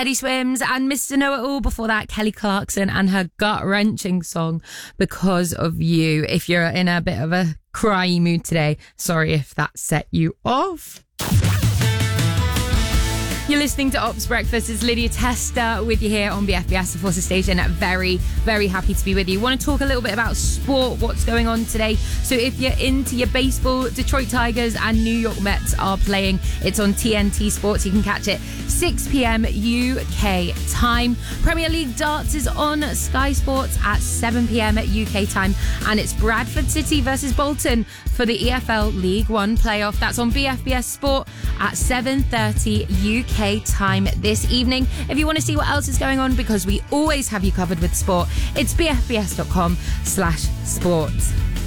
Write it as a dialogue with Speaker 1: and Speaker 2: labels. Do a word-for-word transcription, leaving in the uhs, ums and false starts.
Speaker 1: Teddy Swims and Mister Know-It-All. Before that, Kelly Clarkson and her gut-wrenching song, Because of You. If you're in a bit of a cry mood today, sorry if that set you off. You're listening to Ops Breakfast. It's Lydia Testa with you here on B F B S, the Forces Station. Very, very happy to be with you. Want to talk a little bit about sport, what's going on today. So if you're into your baseball, Detroit Tigers and New York Mets are playing. It's on T N T Sports. You can catch it six p.m. U K time. Premier League darts is on Sky Sports at seven p.m. U K time. And it's Bradford City versus Bolton for the E F L League One playoff. That's on B F B S Sport at seven thirty U K time this evening. If you want to see what else is going on, because we always have you covered with sport, it's bfbs.com slash sport.